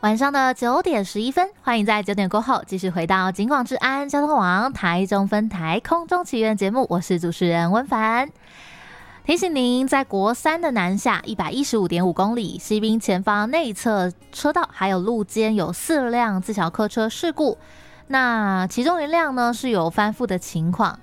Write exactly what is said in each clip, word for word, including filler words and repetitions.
晚上的九点十一分，欢迎在九点过后继续回到警广治安交通网台中分台空中奇缘节目，我是主持人温凡。提醒您，在国三的南下 一百一十五点五 公里，西滨前方内侧车道还有路肩有四辆自小客车事故，那其中一辆呢是有翻覆的情况。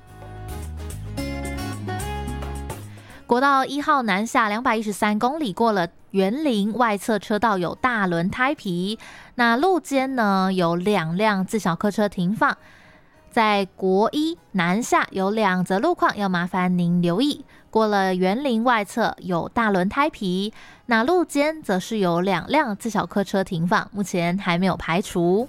国道一号南下两百一十三公里，过了园林外侧车道有大轮胎皮，那路肩呢有两辆自小客车停放。在国一南下有两则路况要麻烦您留意，过了园林外侧有大轮胎皮，那路肩则是有两辆自小客车停放，目前还没有排除。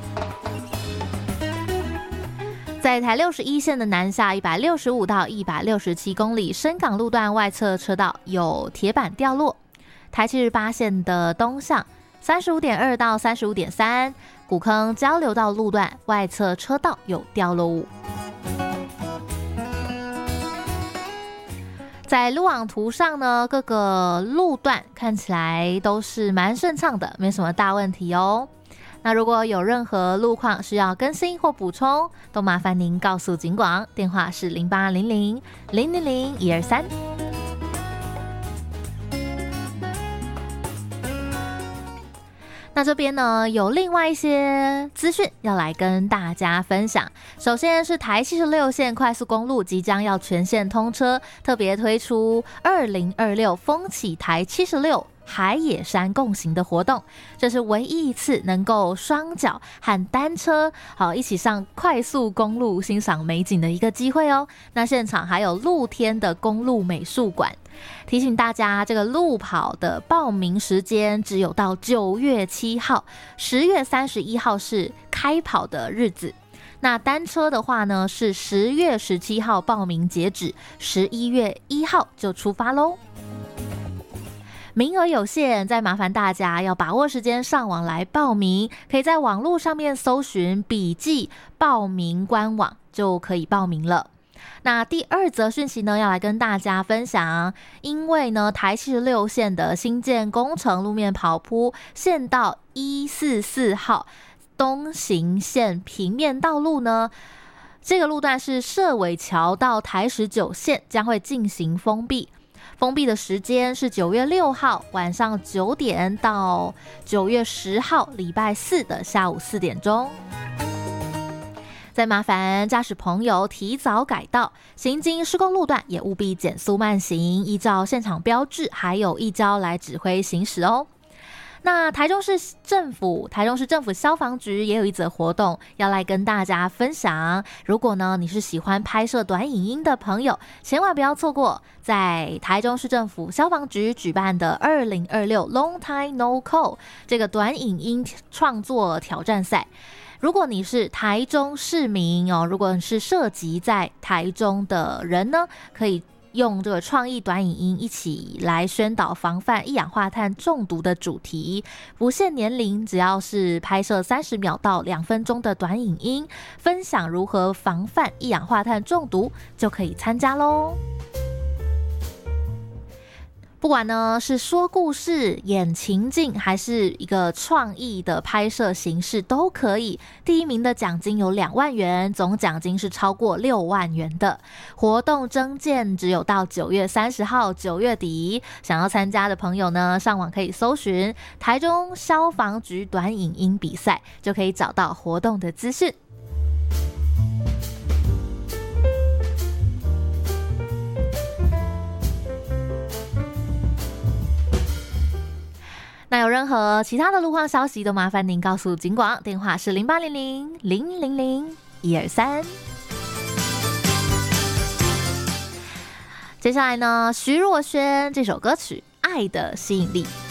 在台六十一线的南下一百六十五到一百六十七公里，深港路段外侧车道有铁板掉落。台七十八线的东向 三十五点二 到 三十五点三， 古坑交流道路段外侧车道有掉落物。在路网图上呢，各个路段看起来都是蛮顺畅的，没什么大问题哦。那如果有任何路况需要更新或补充，都麻烦您告诉警广，电话是零八零零零零零一二三。那这边呢有另外一些资讯要来跟大家分享。首先是台七十六线快速公路即将要全线通车，特别推出二零二六风起台七十六海野山共行的活动，这是唯一一次能够双脚和单车好一起上快速公路欣赏美景的一个机会哦。那现场还有露天的公路美术馆。提醒大家，这个路跑的报名时间只有到九月七号，十月三十一号是开跑的日子。那单车的话呢，是十月十七号报名截止，十一月一号就出发咯。名额有限，再麻烦大家要把握时间上网来报名，可以在网络上面搜寻笔记报名官网就可以报名了。那第二则讯息呢，要来跟大家分享，因为呢台七十六线的新建工程路面跑铺县道一四四号东行线平面道路呢，这个路段是社尾桥到台十九线将会进行封闭。封闭的时间是九月六号晚上九点到九月十号礼拜四的下午四点钟。再麻烦驾驶朋友提早改道，行经施工路段也务必减速慢行，依照现场标志还有一交来指挥行驶哦。那台中市政府台中市政府消防局也有一则活动要来跟大家分享，如果呢你是喜欢拍摄短影音的朋友，千万不要错过在台中市政府消防局举办的二零二六 Long Time No Call 这个短影音创作挑战赛。如果你是台中市民哦，如果你是涉及在台中的人呢，可以用这个创意短影音一起来宣导防范一氧化碳中毒的主题，不限年龄，只要是拍摄三十秒到两分钟的短影音，分享如何防范一氧化碳中毒，就可以参加咯。不管呢是说故事、演情境，还是一个创意的拍摄形式都可以。第一名的奖金有两万元，总奖金是超过六万元的。活动征件只有到九月三十号，九月底。想要参加的朋友呢，上网可以搜寻台中消防局短影音比赛，就可以找到活动的资讯。那有任何其他的路况消息，都麻烦您告诉警广，电话是零八零零零零零一二三。接下来呢，徐若瑄这首歌曲《爱的吸引力》。